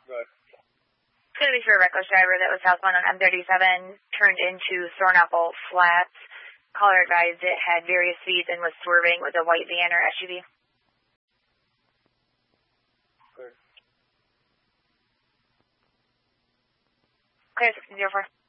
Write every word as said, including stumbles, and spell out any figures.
Right. It's going to be for a reckless driver that was southbound on M thirty-seven, turned into Thornapple Flats. Caller advised it had various speeds and was swerving with a white van or S U V. Good. Clear six zero four.